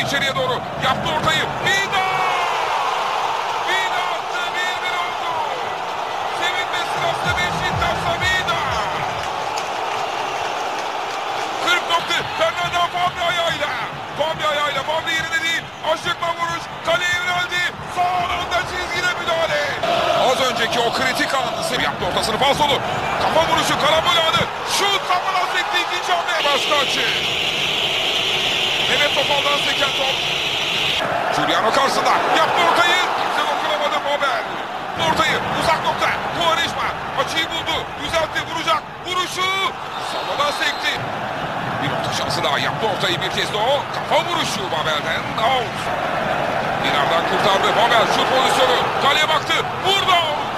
içeriye doğru. Yaptı ortayı. Vida! Vida attı. 1-1 oldu. Sevinme sırası Beşiktaş'ta Vida. 40 nokta. Fernando Fabri ayağıyla. Fabri yerine değil. Aşıkla vuruş. Kaleye yöneldi. Sağ alanda çizgide müdahale. Az önceki o kritik anı yaptı ortasını falsolu. Kafa vuruşu, karambol anı. Şut kafadan sekti ikinci hamle. Başkaçı. Mehmet Topal'dan seken top. Giuliano karşısında. Yaptı ortayı. Kimse dokunamadı Babel. Ortayı uzak nokta. Quaresma açıyı buldu. Düzeltti, vuracak. Vuruşu. Savadan sekti. Bir nokta şansı daha. Yaptı ortayı bir kez de o. Kafa vuruşu Babel'den. Out. Dinar'dan kurtardı. Babel şut pozisyonu. Kaleye baktı. Vurdu.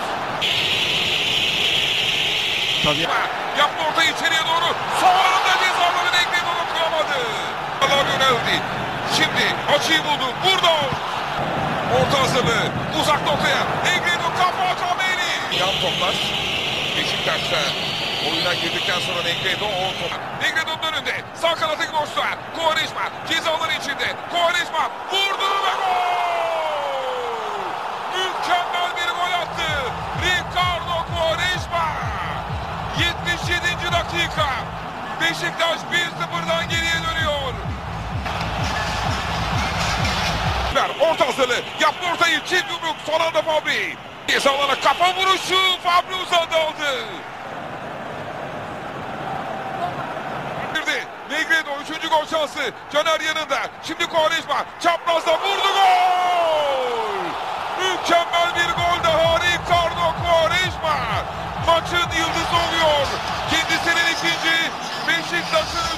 Tabii. Yaptı ortayı içeriye doğru. Son anda cezaları Negredo dokunamadı. Allah yöneldi. Şimdi açıyı buldu. Vurdu. Orta hazırlığı. Uzak noktaya. Negredo kafa Cameli. Yan toplar. Beşiktaş'ta oyuna girdikten sonra Negredo o top. Negredo'nun önünde. Sağ kanattaki boşluğa. Quaresma cezaları içinde. Quaresma vurdu ve gol. Mükemmel bir gol attı. Ricardo Quaresma. 77. dakika. Beşiktaş 1-0'dan geriye dönüyor. Orta hazırlığı. Yaptı ortayı. Çift yumruk. Son anda Fabri. Cezalara kafa vuruşu. Fabri uzandı aldı. Negredo 3. gol şansı. Caner yanında. Şimdi Quaresma. Çaprazda vurdu gol. Mükemmel bir gol daha. Ricardo Quaresma. Maçın yıldızı oluyor. Kendisinin ikinci. Beşiktaş'ın